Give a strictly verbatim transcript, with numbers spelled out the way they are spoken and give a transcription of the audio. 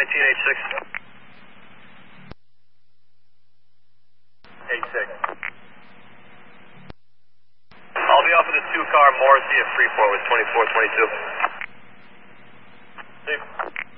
nineteen, eight six. eight six. I'll be off of the two car Morrissey at Freeport with twenty-four twenty-two. Steve.